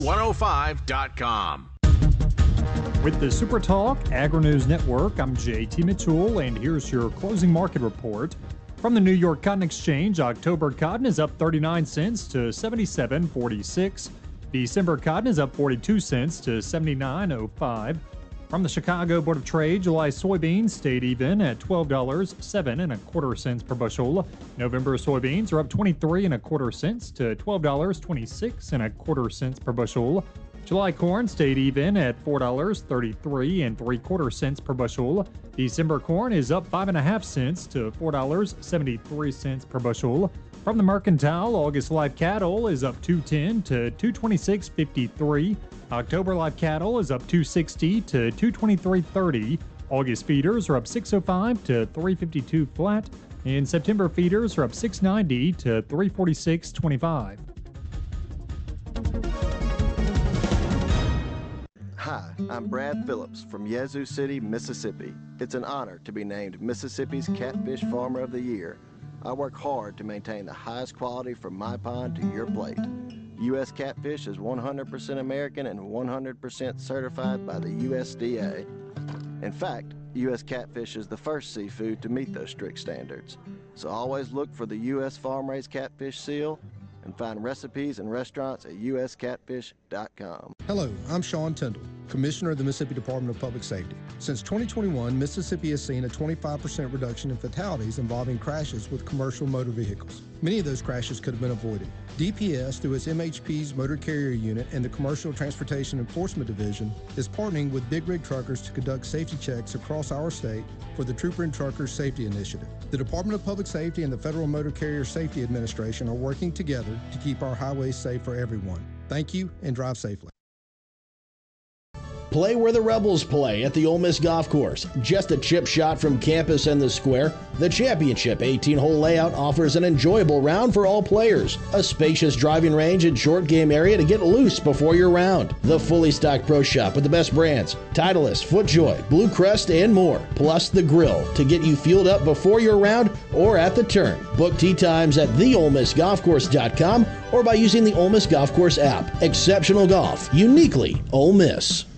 105105.com. With the Super Talk Agri-News Network, I'm JT Mitchell, and here's your closing market report. From the New York Cotton Exchange, October cotton is up 39 cents to 77.46. December cotton is up 42 cents to 79.05. From the Chicago Board of Trade, July soybeans stayed even at $12.07 per bushel. November soybeans are up 23.25 cents to $12.26 per bushel. July corn stayed even at $4.33 per bushel. December corn is up 5.5 cents to $4.73 per bushel. From the Mercantile, August live cattle is up 210 to 226.53. October live cattle is up 260 to 223.30. August feeders are up 605 to 352 flat, and September feeders are up 690 to 346.25. Hi, I'm Brad Phillips from Yazoo City, Mississippi. It's an honor to be named Mississippi's Catfish Farmer of the Year. I work hard to maintain the highest quality from my pond to your plate. U.S. Catfish is 100% American and 100% certified by the USDA. In fact, U.S. Catfish is the first seafood to meet those strict standards. So always look for the U.S. Farm-Raised Catfish seal and find recipes and restaurants at uscatfish.com. Hello, I'm Sean Tyndall, Commissioner of the Mississippi Department of Public Safety. Since 2021, Mississippi has seen a 25% reduction in fatalities involving crashes with commercial motor vehicles. Many of those crashes could have been avoided. DPS, through its MHP's Motor Carrier Unit and the Commercial Transportation Enforcement Division, is partnering with Big Rig Truckers to conduct safety checks across our state for the Trooper and Truckers Safety Initiative. The Department of Public Safety and the Federal Motor Carrier Safety Administration are working together to keep our highways safe for everyone. Thank you, and drive safely. Play where the Rebels play at the Ole Miss Golf Course. Just a chip shot from campus and the square, the championship 18-hole layout offers an enjoyable round for all players. A spacious driving range and short game area to get loose before your round. The fully stocked pro shop with the best brands, Titleist, FootJoy, Blue Crest, and more. Plus the grill to get you fueled up before your round or at the turn. Book tee times at theolemissgolfcourse.com or by using the Ole Miss Golf Course app. Exceptional golf, uniquely Ole Miss.